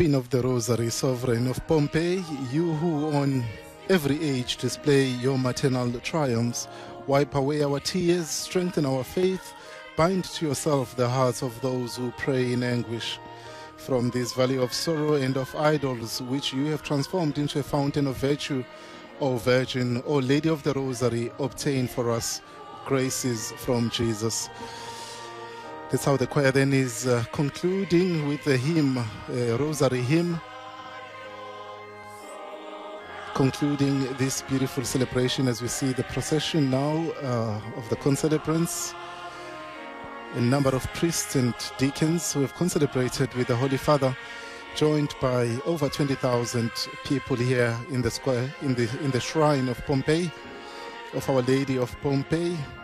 Queen of the Rosary, Sovereign of Pompeii, you who on every age display your maternal triumphs, wipe away our tears, strengthen our faith, bind to yourself the hearts of those who pray in anguish. From this valley of sorrow and of idols, which you have transformed into a fountain of virtue, O Virgin, O Lady of the Rosary, obtain for us graces from Jesus. That's how the choir then is concluding with the hymn, Rosary hymn, concluding this beautiful celebration as we see the procession now of the concelebrants, a number of priests and deacons who have concelebrated with the Holy Father, joined by over 20,000 people here in the square, in the shrine of Pompeii, of Our Lady of Pompeii.